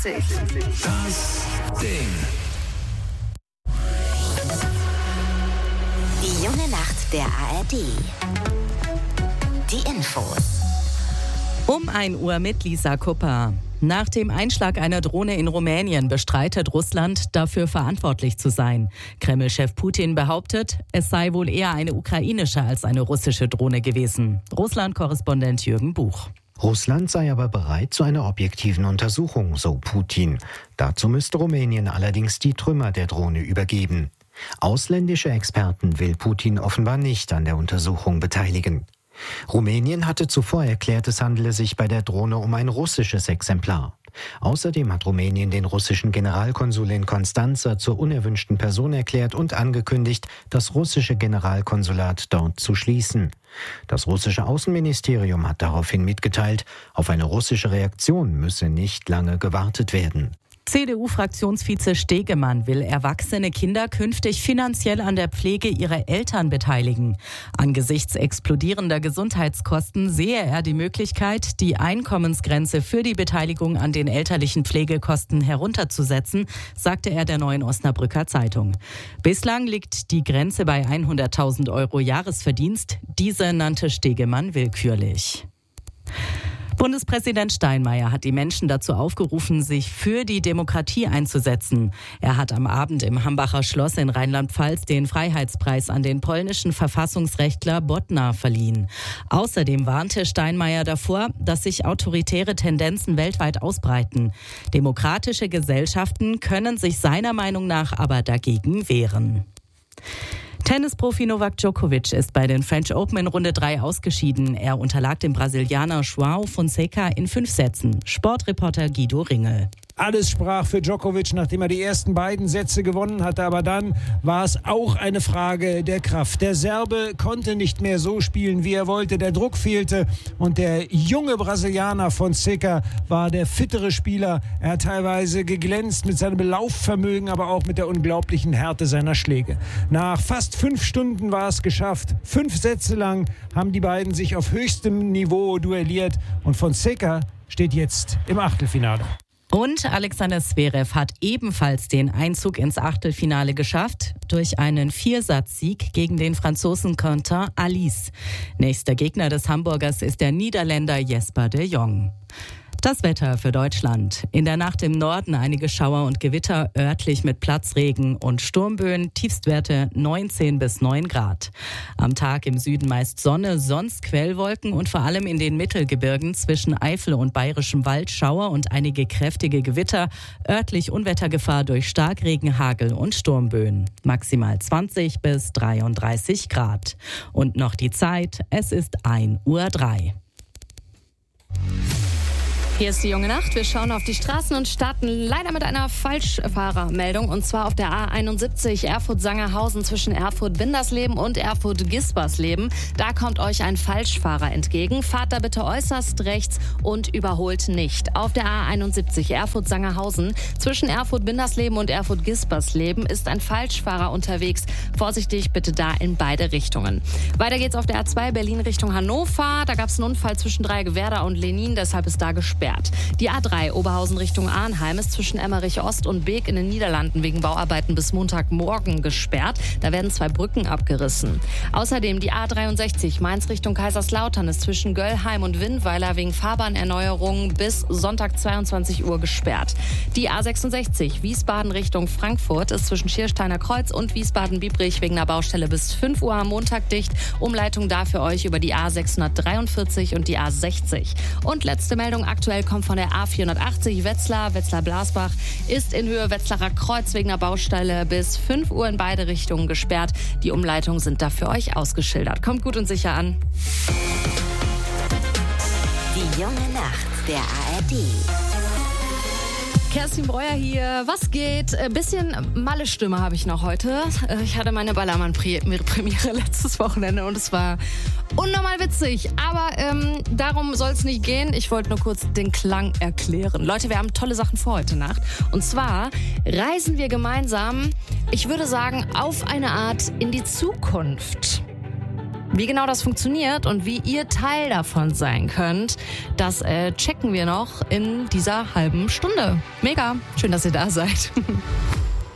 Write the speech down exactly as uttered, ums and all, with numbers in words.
dreißig. Das Ding. Die junge Nacht der A R D. Die Infos. Um ein Uhr mit Lisa Kupper. Nach dem Einschlag einer Drohne in Rumänien bestreitet Russland, dafür verantwortlich zu sein. Kreml-Chef Putin behauptet, es sei wohl eher eine ukrainische als eine russische Drohne gewesen. Russland-Korrespondent Jürgen Buch. Russland sei aber bereit zu einer objektiven Untersuchung, so Putin. Dazu müsste Rumänien allerdings die Trümmer der Drohne übergeben. Ausländische Experten will Putin offenbar nicht an der Untersuchung beteiligen. Rumänien hatte zuvor erklärt, es handele sich bei der Drohne um ein russisches Exemplar. Außerdem hat Rumänien den russischen Generalkonsul in Constanța zur unerwünschten Person erklärt und angekündigt, das russische Generalkonsulat dort zu schließen. Das russische Außenministerium hat daraufhin mitgeteilt, auf eine russische Reaktion müsse nicht lange gewartet werden. C D U-Fraktionsvize Stegemann will erwachsene Kinder künftig finanziell an der Pflege ihrer Eltern beteiligen. Angesichts explodierender Gesundheitskosten sehe er die Möglichkeit, die Einkommensgrenze für die Beteiligung an den elterlichen Pflegekosten herunterzusetzen, sagte er der Neuen Osnabrücker Zeitung. Bislang liegt die Grenze bei hunderttausend Euro Jahresverdienst. Diese nannte Stegemann willkürlich. Bundespräsident Steinmeier hat die Menschen dazu aufgerufen, sich für die Demokratie einzusetzen. Er hat am Abend im Hambacher Schloss in Rheinland-Pfalz den Freiheitspreis an den polnischen Verfassungsrechtler Bodnar verliehen. Außerdem warnte Steinmeier davor, dass sich autoritäre Tendenzen weltweit ausbreiten. Demokratische Gesellschaften können sich seiner Meinung nach aber dagegen wehren. Tennisprofi Novak Djokovic ist bei den French Open in Runde drei ausgeschieden. Er unterlag dem Brasilianer João Fonseca in fünf Sätzen. Sportreporter Guido Ringel. Alles sprach für Djokovic, nachdem er die ersten beiden Sätze gewonnen hatte. Aber dann war es auch eine Frage der Kraft. Der Serbe konnte nicht mehr so spielen, wie er wollte. Der Druck fehlte und der junge Brasilianer Fonseca war der fittere Spieler. Er hat teilweise geglänzt mit seinem Laufvermögen, aber auch mit der unglaublichen Härte seiner Schläge. Nach fast fünf Stunden war es geschafft. Fünf Sätze lang haben die beiden sich auf höchstem Niveau duelliert. Und Fonseca steht jetzt im Achtelfinale. Und Alexander Zverev hat ebenfalls den Einzug ins Achtelfinale geschafft durch einen Viersatzsieg gegen den Franzosen Quentin Alice. Nächster Gegner des Hamburgers ist der Niederländer Jesper de Jong. Das Wetter für Deutschland. In der Nacht im Norden einige Schauer und Gewitter, örtlich mit Platzregen und Sturmböen, Tiefstwerte neunzehn bis neun Grad. Am Tag im Süden meist Sonne, sonst Quellwolken und vor allem in den Mittelgebirgen zwischen Eifel und Bayerischem Wald Schauer und einige kräftige Gewitter, örtlich Unwettergefahr durch Starkregen, Hagel und Sturmböen. Maximal zwanzig bis dreiunddreißig Grad. Und noch die Zeit, es ist ein Uhr drei. Hier ist die junge Nacht. Wir schauen auf die Straßen und starten leider mit einer Falschfahrermeldung. Und zwar auf der A einundsiebzig Erfurt-Sangerhausen zwischen Erfurt-Bindersleben und Erfurt-Gispersleben. Da kommt euch ein Falschfahrer entgegen. Fahrt da bitte äußerst rechts und überholt nicht. Auf der A einundsiebzig Erfurt-Sangerhausen zwischen Erfurt-Bindersleben und Erfurt-Gispersleben ist ein Falschfahrer unterwegs. Vorsichtig bitte da in beide Richtungen. Weiter geht's auf der A zwei Berlin Richtung Hannover. Da gab es einen Unfall zwischen Dreigewerder und Lenin, deshalb ist da gesperrt. Die A drei Oberhausen Richtung Arnheim ist zwischen Emmerich Ost und Beek in den Niederlanden wegen Bauarbeiten bis Montagmorgen gesperrt. Da werden zwei Brücken abgerissen. Außerdem die A dreiundsechzig Mainz Richtung Kaiserslautern ist zwischen Göllheim und Winnweiler wegen Fahrbahnerneuerungen bis Sonntag zweiundzwanzig Uhr gesperrt. Die A sechsundsechzig Wiesbaden Richtung Frankfurt ist zwischen Schiersteiner Kreuz und Wiesbaden-Biebrich wegen einer Baustelle bis fünf Uhr am Montag dicht. Umleitung da für euch über die A sechshundertdreiundvierzig und die A sechzig. Und letzte Meldung aktuell kommt von der A vierhundertachtzig Wetzlar. Wetzlar-Blasbach ist in Höhe Wetzlarer Kreuz wegen einer Baustelle bis fünf Uhr in beide Richtungen gesperrt. Die Umleitungen sind da für euch ausgeschildert. Kommt gut und sicher an. Die junge Nacht der A R D. Kerstin Breuer hier. Was geht? Ein bisschen Malle-Stimme habe ich noch heute. Ich hatte meine Ballermann-Premiere letztes Wochenende und es war unnormal witzig. Aber ähm, darum soll es nicht gehen. Ich wollte nur kurz den Klang erklären. Leute, wir haben tolle Sachen vor heute Nacht. Und zwar reisen wir gemeinsam, ich würde sagen, auf eine Art in die Zukunft. Wie genau das funktioniert und wie ihr Teil davon sein könnt, das äh, checken wir noch in dieser halben Stunde. Mega, schön, dass ihr da seid.